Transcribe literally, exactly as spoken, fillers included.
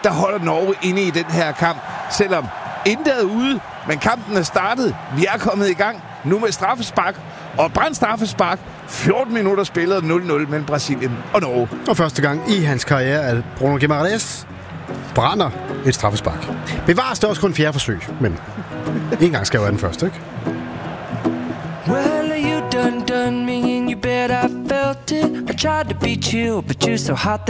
der holder Norge inde i den her kamp. Selvom intet er ude, men kampen er startet. Vi er kommet i gang nu med straffespark. Og brændt straffespark. fjorten minutter spillet nul nul mellem Brasilien og Norge. Og første gang i hans karriere, at Bruno Guimaraes brænder et straffespark. Bevares det også kun fjerde forsøg, men en gang skal jo være den første, ikke? Well, you done done me and you bet I felt it. I tried to be chill, but you're so hot